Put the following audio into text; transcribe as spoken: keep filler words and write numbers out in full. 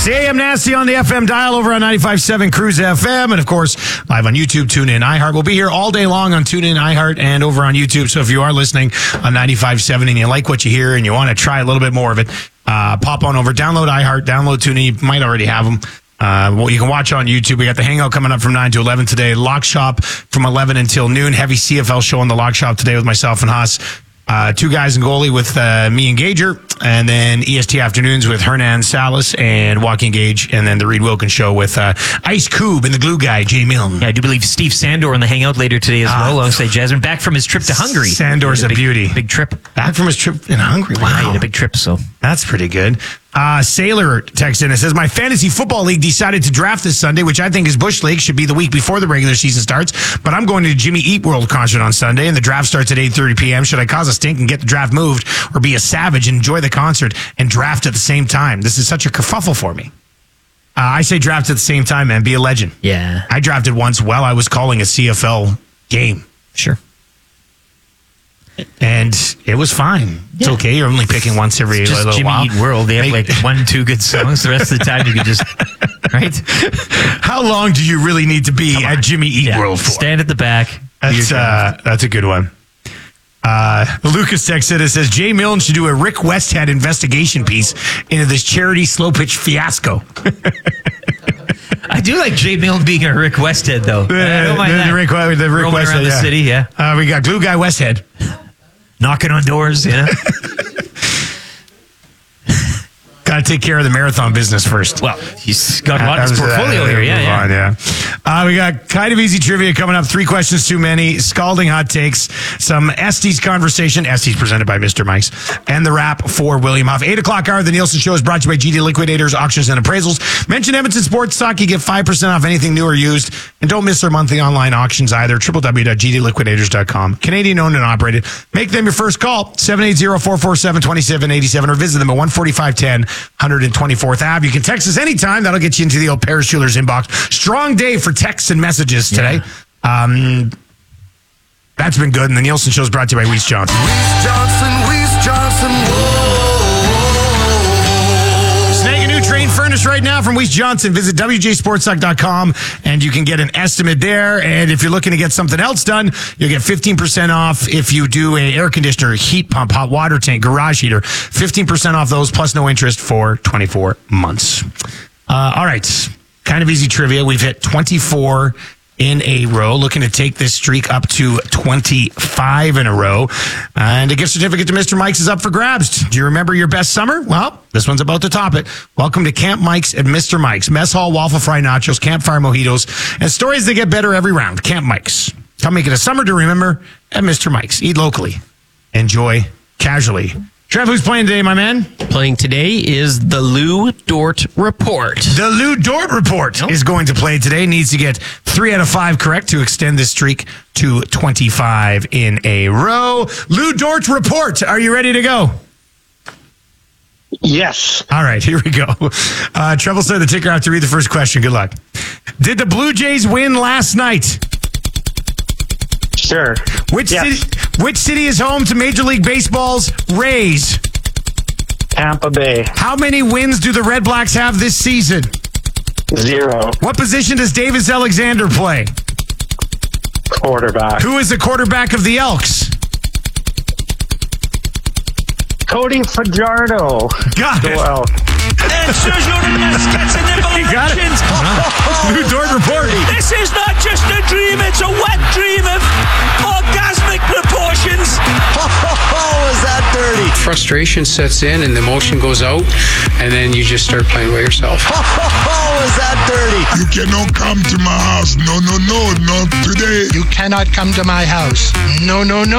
It's A M Nasty on the F M dial over on ninety-five point seven Cruise F M. And, of course, live on YouTube, TuneIn, iHeart. We'll be here all day long on TuneIn, iHeart, and over on YouTube. So if you are listening on ninety-five point seven and you like what you hear and you want to try a little bit more of it, uh, pop on over. Download iHeart, download TuneIn. You might already have them. Uh, well, you can watch on YouTube. We got the Hangout coming up from nine to eleven today. Lock Shop from eleven until noon. Heavy C F L show on the Lock Shop today with myself and Haas. Uh, two guys and goalie with uh, me and Gager, and then E S T Afternoons with Hernan Salas and Joaquin Gage, and then the Reed Wilkins Show with uh, Ice Cube and the glue guy, Jay Milne. Yeah, I do believe Steve Sandor in the Hangout later today as well, alongside Jasmine, back from his trip to Hungary. Sandor's a, a big, beauty. Big trip. Back from his trip in Hungary. Wow. Yeah, he had a big trip, so. That's pretty good. Uh, Sailor texts in and says, my fantasy football league decided to draft this Sunday, which I think is Bush League, should be the week before the regular season starts. But I'm going to the Jimmy Eat World concert on Sunday, and the draft starts at eight thirty p.m. Should I cause a stink and get the draft moved, or be a savage and enjoy the concert and draft at the same time? This is such a kerfuffle for me. Uh, I say draft at the same time, man. Be a legend. Yeah. I drafted once while I was calling a C F L game. Sure. And it was fine. It's yeah. okay. You're only picking once every it's just little Jimmy while. Eat World. They have like one, two good songs. The rest of the time you could just, right? How long do you really need to be at Jimmy Eat yeah. World for? Stand at the back. That's, uh, that's a good one. Uh, Lucas texted it says, Jay Milne should do a Rick Westhead investigation piece into this charity slow pitch fiasco. I do like Jay Milne being a Rick Westhead, though. The, I don't mind the, that. the Rick, the Rick Roaming Westhead, around the yeah. city, yeah. Uh, we got Glue Guy Westhead. Knocking on doors, yeah. Got to take care of the marathon business first. Well, he's got a lot Uh, of his portfolio uh, here, yeah, yeah. On, yeah. Uh, we got kind of easy trivia coming up. Three questions too many. Scalding hot takes. Some Estes conversation. Estes presented by Mister Mike's. And the wrap for William Huff. eight o'clock hour. The Nielsen Show is brought to you by G D Liquidators, Auctions, and Appraisals. Mention Edmonton Sports Stock. You get five percent off anything new or used. And don't miss their monthly online auctions either. w w w dot g d liquidators dot com. Canadian owned and operated. Make them your first call. seven eight zero, four four seven, two seven eight seven or visit them at one forty-five ten, one twenty-fourth Avenue. You can text us anytime. That'll get you into the old Paris Jewelers inbox. Strong day for texts and messages today. Yeah. Um, that's been good. And the Nielsen Show is brought to you by Weiss Johnson. Weiss Johnson, Weiss Johnson, whoa. Snag a new Train furnace right now from Weiss Johnson. Visit w j sports talk dot com and you can get an estimate there. And if you're looking to get something else done, you'll get fifteen percent off if you do a air conditioner, heat pump, hot water tank, garage heater. fifteen percent off those plus no interest for twenty-four months. Uh, all right. Kind of easy trivia. We've hit twenty-four in a row, looking to take this streak up to twenty-five in a row. And a gift certificate to Mister Mike's is up for grabs. Do you remember your best summer? Well, this one's about to top it. Welcome to Camp Mike's at Mister Mike's. Mess hall, waffle fry nachos, campfire mojitos, and stories that get better every round. Camp Mike's. Come make it a summer to remember at Mister Mike's. Eat locally. Enjoy casually. Trev, who's playing today, my man? Playing today is the Lou Dort Report. The Lou Dort Report nope. is going to play today. Needs to get three out of five correct to extend this streak to twenty-five in a row. Lou Dort Report. Are you ready to go? Yes. All right, here we go. Uh, Trev will start the ticker after read the first question. Good luck. Did the Blue Jays win last night? Sure. Which yes. city? Which city is home to Major League Baseball's Rays? Tampa Bay. How many wins do the Red Blacks have this season? Zero. What position does Davis Alexander play? Quarterback. Who is the quarterback of the Elks? Cody Fajardo. Got it. Elk. You got it. Lou Dort Report. This is not just a dream, it's a wet dream of orgasmic proportions. Oh, is that dirty? Frustration sets in and the emotion goes out, and then you just start playing by yourself. Oh, is that dirty? You cannot come to my house. No, no, no, not today. You cannot come to my house. No, no, no.